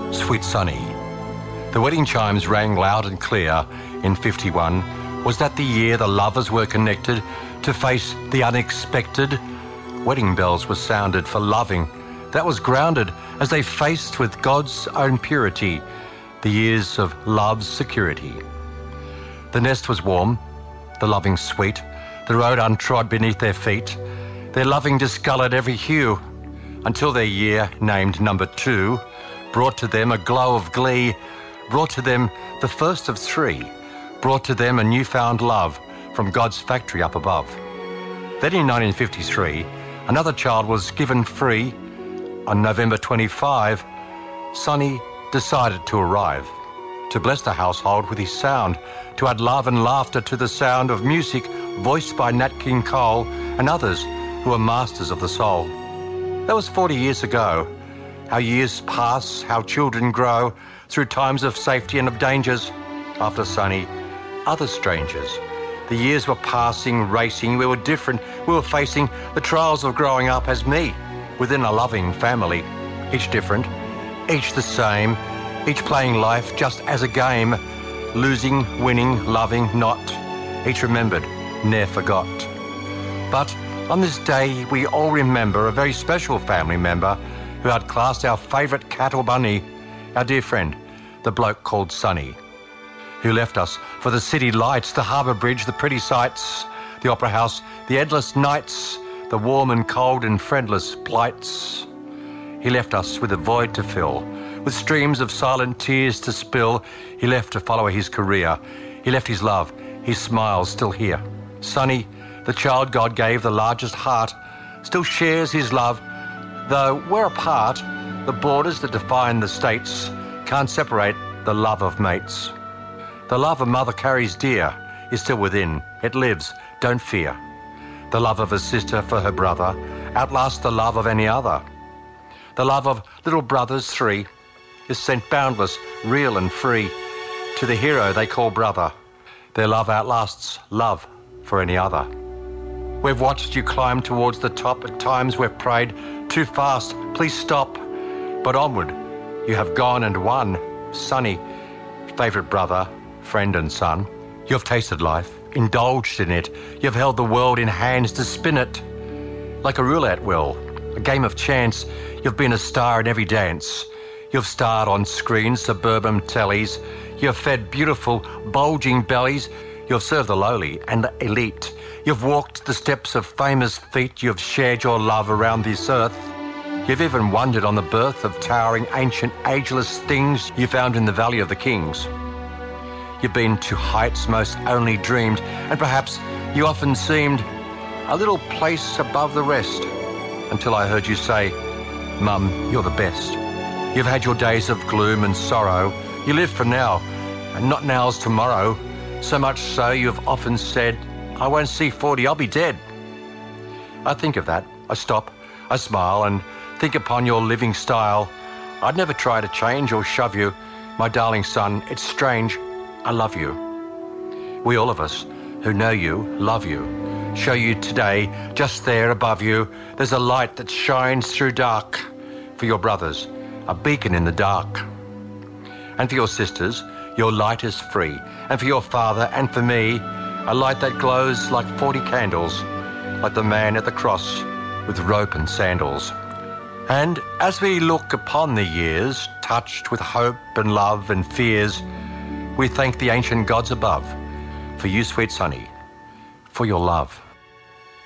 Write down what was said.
Sweet Sonny. The wedding chimes rang loud and clear in 51. Was that the year the lovers were connected to face the unexpected? Wedding bells were sounded for loving that was grounded as they faced with God's own purity the years of love's security. The nest was warm, the loving sweet, the road untrod beneath their feet, their loving discoloured every hue, until their year, named number 2, brought to them a glow of glee, brought to them the first of 3, brought to them a newfound love from God's factory up above. Then in 1953, another child was given free. On November 25, Sonny decided to arrive, to bless the household with his sound, to add love and laughter to the sound of music voiced by Nat King Cole and others who are masters of the soul. That was 40 years ago. How years pass, how children grow, through times of safety and of dangers. After Sonny, other strangers. The years were passing, racing, we were different, we were facing the trials of growing up as me, within a loving family, each different, each the same, each playing life just as a game, losing, winning, loving, not, each remembered, ne'er forgot. But on this day, we all remember a very special family member who outclassed our favourite cat or bunny, our dear friend, the bloke called Sonny, who left us for the city lights, the harbour bridge, the pretty sights, the opera house, the endless nights, the warm and cold and friendless plights. He left us with a void to fill, with streams of silent tears to spill. He left to follow his career. He left his love, his smiles still here. Sonny, the child God gave the largest heart, still shares his love, though we're apart. The borders that define the states can't separate the love of mates. The love a mother carries dear is still within. It lives, don't fear. The love of a sister for her brother outlasts the love of any other. The love of little brothers 3 is sent boundless, real and free to the hero they call brother. Their love outlasts love for any other. We've watched you climb towards the top. At times we've prayed, too fast, please stop. But onward, you have gone and won. Sonny, favourite brother, friend and son. You've tasted life, indulged in it. You've held the world in hands to spin it. Like a roulette wheel, a game of chance. You've been a star in every dance. You've starred on screens, suburban tellies. You've fed beautiful, bulging bellies. You've served the lowly and the elite. You've walked the steps of famous feet. You've shared your love around this earth. You've even wondered on the birth of towering, ancient, ageless things you found in the Valley of the Kings. You've been to heights most only dreamed, and perhaps you often seemed a little place above the rest, until I heard you say, Mum, you're the best. You've had your days of gloom and sorrow. You live for now, and not now's tomorrow. So much so you've often said, I won't see 40, I'll be dead. I think of that, I stop, I smile, and think upon your living style. I'd never try to change or shove you. My darling son, it's strange, I love you. We all of us who know you, love you. Show you today, just there above you, there's a light that shines through dark. For your brothers, a beacon in the dark. And for your sisters, your light is free. And for your father and for me, a light that glows like 40 candles, like the man at the cross with rope and sandals. And as we look upon the years, touched with hope and love and fears, we thank the ancient gods above for you, sweet Sonny, for your love.